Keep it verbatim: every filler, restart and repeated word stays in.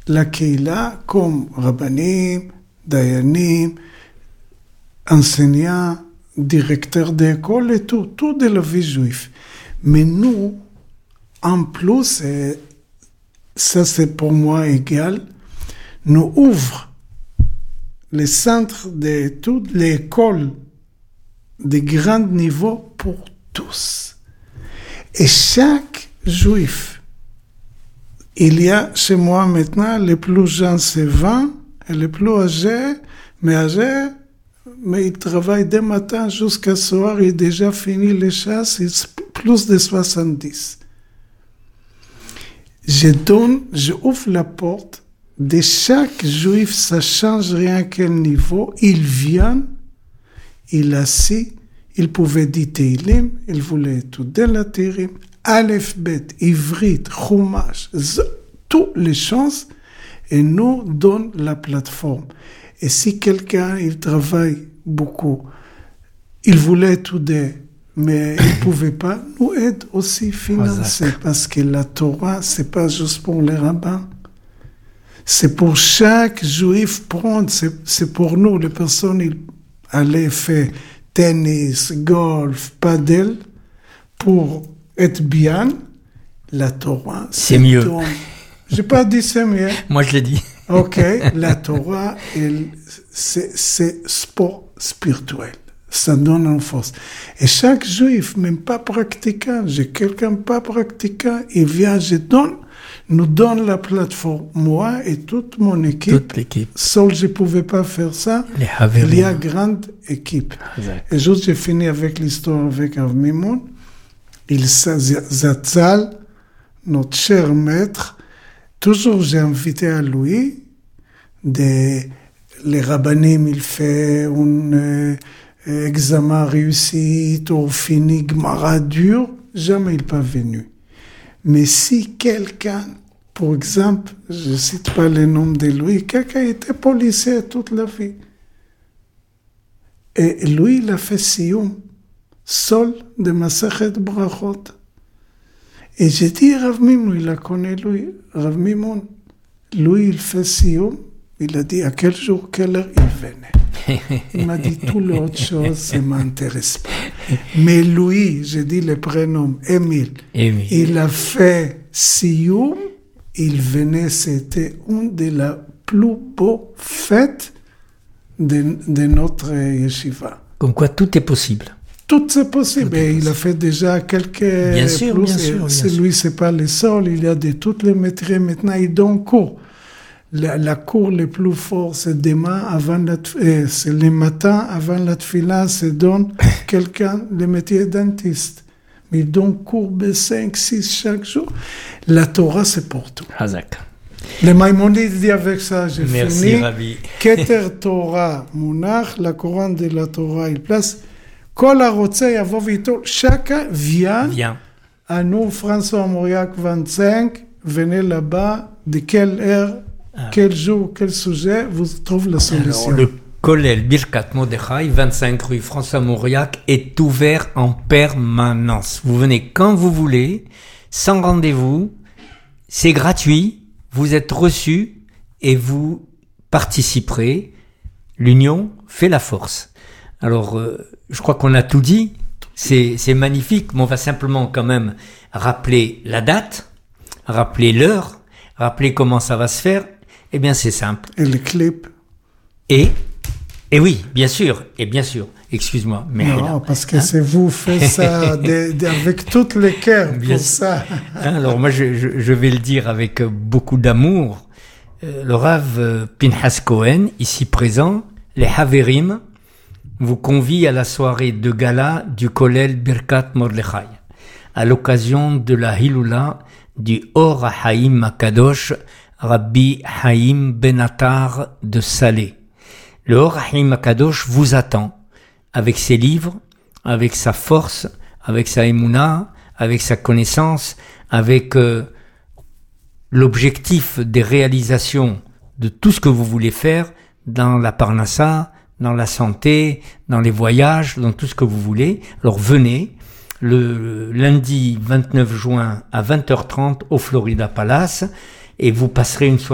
la Keila comme Rabbanim, Dayanim, enseignants, directeurs d'école et tout, tout de la vie juive. Mais nous, en plus, et ça c'est pour moi égal, nous ouvrons les centres de toutes les écoles de grand niveau pour tous. Et chaque juif, il y a chez moi maintenant, les plus jeunes c'est vingt, et les plus âgés, mais âgés, mais ils travaillent dès matin jusqu'à soir, ils ont déjà fini les chasses, ils sont plus de soixante-dix. Je donne, je ouvre la porte de chaque juif, ça change rien quel niveau, il vient, il assis, il pouvait dire Teilim, il voulait étudier la Teilim, Aleph Bet, Ivrit, Chumash, toutes les choses, et nous donne la plateforme. Et si quelqu'un, il travaille beaucoup, il voulait étudier, mais il ne pouvait pas, nous aide aussi financer, parce que la Torah, c'est pas juste pour les rabbins. C'est pour chaque juif prendre, c'est, c'est pour nous, les personnes, ils allaient faire tennis, golf, padel, pour être bien, la Torah, c'est, c'est mieux. Ton... J'ai pas dit c'est mieux. Moi, je l'ai dit. Ok, la Torah, elle, c'est, c'est sport spirituel. Ça donne une force. Et chaque juif, même pas pratiquant, j'ai quelqu'un pas pratiquant, il vient, je donne, nous donne la plateforme. Moi et toute mon équipe. Toute l'équipe. Seul, je pouvais pas faire ça. Les Haverim. Il y a grande équipe. Exact. Et juste, j'ai fini avec l'histoire avec Rav Mimoun. Il Zatzal, notre cher maître, toujours j'ai invité à lui, des, les rabbanim, il fait un euh, examen réussi, ou fini, Gemara dur, jamais il n'est pas venu. Mais si quelqu'un, par exemple, je ne cite pas le nom de lui, quelqu'un était policier toute la vie, et lui, il a fait Siyum, seul de Masachet Brachot. Et j'ai dit, Rav Mimoun, il a connu lui, Rav Mimoun, lui, il fait Siyum, il a dit à quel jour, quelle heure il venait. Il m'a dit toutes les autres choses, ça ne m'intéresse pas. Mais lui, j'ai dit le prénom, Émile, Émile. Il a fait Siyum, il venait, c'était une des la plus beaux fêtes de, de notre yeshiva. Comme quoi tout est possible. Tout est possible. Tout est possible. Il a fait déjà quelques... Bien sûr, plus, bien sûr. Bien c'est sûr. Lui, c'est pas le seul. Il y a de toutes les maîtrises. Maintenant, il donne cours. La, la cour le plus fort, c'est demain avant la, euh, c'est le matin avant la tfila, c'est donne quelqu'un le métier dentiste. Mais il donne cours de cinq, six chaque jour. La Torah, c'est pour tout. Hazak. Le Maïmonide dit avec ça, j'ai Merci, fini. Merci, Rabbi. Keter Torah, Mounach, la couronne de la Torah, il place. Kol harotze yavo v'yitol. Chacun vient. Viens. À nous, François Mauriac, vingt-cinq, venez là-bas. De quelle heure, ah. Quel jour, quel sujet, vous trouvez la solution. Alors, le Kollel Birkat Mordechai, vingt-cinq rue François Mauriac, est ouvert en permanence. Vous venez quand vous voulez, sans rendez-vous. C'est gratuit. Vous êtes reçus et vous participerez. L'union fait la force. Alors, euh, je crois qu'on a tout dit. C'est, c'est magnifique, mais on va simplement quand même rappeler la date, rappeler l'heure, rappeler comment ça va se faire. Eh bien, c'est simple. Et le clip. Et, et oui, bien sûr, et bien sûr. Excuse-moi. Mais non, là, parce que hein? C'est vous faites ça de, de, avec toutes les cœurs pour ça. Alors moi, je, je, je vais le dire avec beaucoup d'amour. Euh, le Rav Pinchas Cohen, ici présent, les Haverim, vous convie à la soirée de gala du Kollel Birkat Mordechai, à l'occasion de la Hiloula du Or HaHaim Akadosh, Rabbi Haïm Benatar de Salé. Le Or HaHaim Akadosh vous attend, avec ses livres, avec sa force, avec sa émouna, avec sa connaissance, avec euh, l'objectif des réalisations de tout ce que vous voulez faire dans la Parnassa, dans la santé, dans les voyages, dans tout ce que vous voulez. Alors venez le lundi vingt-neuf juin à vingt heures trente au Florida Palace et vous passerez une soirée